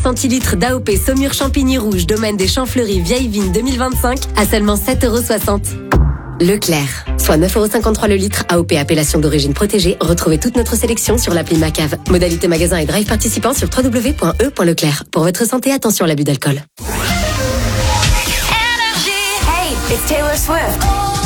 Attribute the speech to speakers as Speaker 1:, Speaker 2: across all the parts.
Speaker 1: centilitres d'AOP Saumur Champigny Rouge, domaine des Champs Fleuris, Vieille Vigne 2025 à seulement 7,60 €. Leclerc, soit 9,53 € le litre, AOP appellation d'origine protégée. Retrouvez toute notre sélection sur l'appli Macave. Modalité magasin et drive participant sur www.e.leclerc. Pour votre santé, attention à l'abus d'alcool.
Speaker 2: Hey, it's Taylor Swift.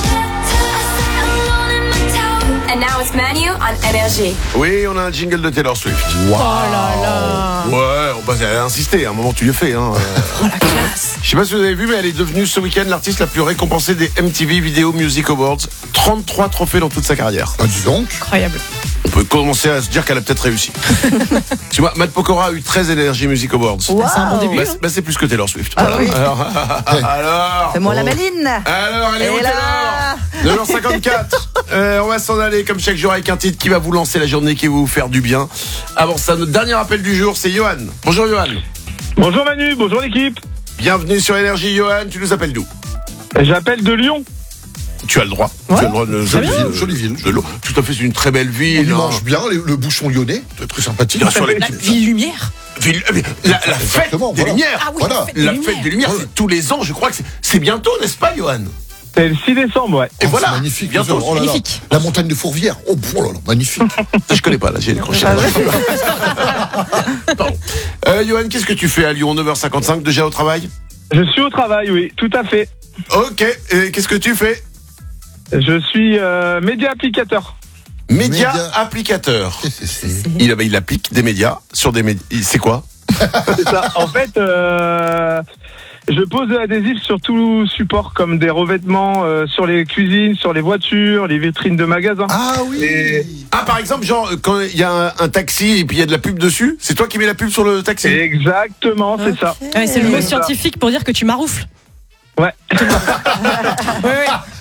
Speaker 2: And now it's Manu on Énergie.
Speaker 3: Oui, on a un jingle de Taylor Swift.
Speaker 4: Wow. Oh là là.
Speaker 3: Ouais, bah, elle a insisté, à un moment tu le fais. Hein.
Speaker 4: Oh la classe.
Speaker 3: Je sais pas si vous avez vu, mais elle est devenue ce week-end l'artiste la plus récompensée des MTV Video Music Awards. 33 trophées dans toute sa carrière.
Speaker 5: Ah, dis donc.
Speaker 4: Incroyable.
Speaker 3: On peut commencer à se dire qu'elle a peut-être réussi. Tu vois, Matt Pokora a eu 13 Energy Music Awards.
Speaker 4: Wow. C'est un bon début.
Speaker 3: Bah, c'est plus que Taylor Swift.
Speaker 6: Ah
Speaker 3: Voilà.
Speaker 6: oui.
Speaker 3: Alors,
Speaker 6: Fais-moi la maline.
Speaker 3: Alors, elle est où
Speaker 6: Et là.
Speaker 3: Taylor 9h54. On va s'en aller comme chaque jour avec un titre qui va vous lancer la journée, qui va vous faire du bien. Avant ça, notre dernier appel du jour, c'est Johan. Bonjour Johan.
Speaker 7: Bonjour Manu, bonjour l'équipe.
Speaker 3: Bienvenue sur Énergie. Johan, tu nous appelles d'où?
Speaker 7: J'appelle de Lyon.
Speaker 3: Tu as le droit.
Speaker 4: Ouais.
Speaker 3: Tu as le droit de
Speaker 5: Jolie ville.
Speaker 3: Tout à fait, c'est une très belle
Speaker 5: On
Speaker 3: ville.
Speaker 5: y
Speaker 3: hein.
Speaker 5: mange bien, le bouchon lyonnais, c'est très sympathique.
Speaker 3: Bien sûr, les
Speaker 4: La ville lumière.
Speaker 3: La fête
Speaker 5: Exactement,
Speaker 3: des
Speaker 5: voilà.
Speaker 3: Lumières.
Speaker 4: Ah oui,
Speaker 5: Voilà.
Speaker 4: la
Speaker 3: La fête des Lumières, c'est tous les ans, je crois que c'est bientôt, n'est-ce pas, Johan?
Speaker 7: C'est le 6 décembre, ouais.
Speaker 3: Et
Speaker 5: Oh,
Speaker 3: voilà,
Speaker 5: c'est magnifique.
Speaker 3: bientôt.
Speaker 5: Oh là là.
Speaker 4: Magnifique.
Speaker 5: La montagne de Fourvière. Oh là là, magnifique.
Speaker 3: Je connais pas, là, j'ai décroché. Pardon. Johan, qu'est-ce que tu fais à Lyon, 9h55, déjà au travail?
Speaker 7: Je suis au travail, oui, tout à fait.
Speaker 3: Ok, et qu'est-ce que tu fais?
Speaker 7: Je suis média applicateur.
Speaker 3: Média
Speaker 5: Média.
Speaker 3: applicateur.
Speaker 5: Qu'est-ce que c'est?
Speaker 3: Il applique des médias sur des médias. C'est quoi?
Speaker 7: C'est ça. En fait, je pose de l'adhésif sur tout support, comme des revêtements sur les cuisines, sur les voitures, les vitrines de magasins.
Speaker 5: Ah oui.
Speaker 7: Et-
Speaker 3: Ah, par exemple, genre, quand il y a un taxi et puis il y a de la pub dessus, c'est toi qui mets la pub sur le taxi?
Speaker 7: Exactement, c'est ça.
Speaker 4: Ouais, c'est le mot
Speaker 7: C'est ça.
Speaker 4: scientifique pour dire que tu maroufles.
Speaker 7: Ouais.
Speaker 4: Oui,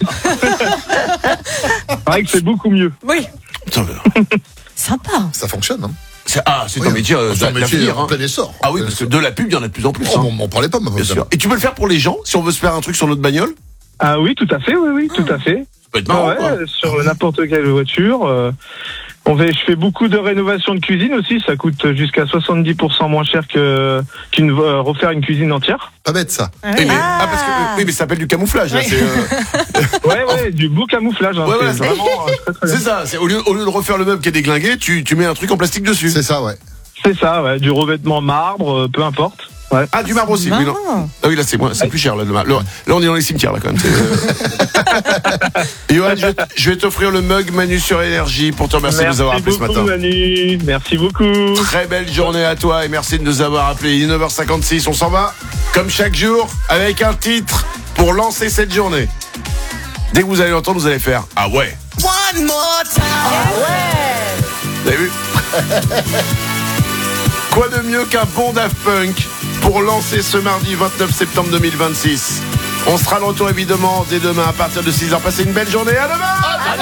Speaker 7: C'est vrai que c'est beaucoup mieux.
Speaker 4: oui.
Speaker 3: Putain,
Speaker 4: Sympa.
Speaker 5: Ça fonctionne, hein.
Speaker 3: c'est un
Speaker 5: Oui,
Speaker 3: métier
Speaker 5: c'est un métier
Speaker 3: d'avenir,
Speaker 5: en
Speaker 3: hein.
Speaker 5: plein essor.
Speaker 3: Ah oui, parce que de la pub, il y en a de plus en plus.
Speaker 5: Oh,
Speaker 3: hein.
Speaker 5: on m'en parlait pas, ma
Speaker 3: Bien sûr. Et tu peux le faire pour les gens, si on veut se faire un truc sur notre bagnole?
Speaker 7: Ah oui, tout à fait, oui, tout à fait.
Speaker 3: Ça peut être marrant,
Speaker 7: Ouais,
Speaker 3: quoi.
Speaker 7: sur n'importe quelle voiture. Je fais beaucoup de rénovation de cuisine aussi. Ça coûte jusqu'à 70% moins cher refaire une cuisine entière.
Speaker 5: Pas bête, ça.
Speaker 3: Oui, mais, parce que, oui, mais ça s'appelle du camouflage. Là,
Speaker 4: Oui.
Speaker 3: c'est,
Speaker 7: Ouais, du beau camouflage. Hein.
Speaker 3: Ouais,
Speaker 7: C'est
Speaker 3: ouais,
Speaker 7: vraiment très, très
Speaker 3: c'est
Speaker 7: bien.
Speaker 3: ça. C'est, au lieu de refaire le meuble qui est déglingué, tu mets un truc en plastique dessus.
Speaker 5: C'est ça, ouais.
Speaker 7: C'est ça, ouais. Du revêtement marbre, peu importe. Ouais.
Speaker 3: Ah, du marbre aussi. Oui, non. Ah oui, là, c'est plus cher. Là, le marbre. Là, on est dans les cimetières, là, quand même. Johan, je vais t'offrir le mug Manu sur Énergie pour te remercier de nous avoir appelé ce
Speaker 7: beaucoup,
Speaker 3: matin.
Speaker 7: Manu. Merci beaucoup.
Speaker 3: Très belle journée à toi et merci de nous avoir appelés. Il est 9h56, on s'en va comme chaque jour avec un titre pour lancer cette journée. Dès que vous allez l'entendre, vous allez faire ah ouais.
Speaker 2: One more time.
Speaker 3: Vous avez vu? Quoi de mieux qu'un bon Daft Punk pour lancer ce mardi 29 septembre 2026? On sera de retour évidemment dès demain à partir de 6h. Passez une belle journée, à demain!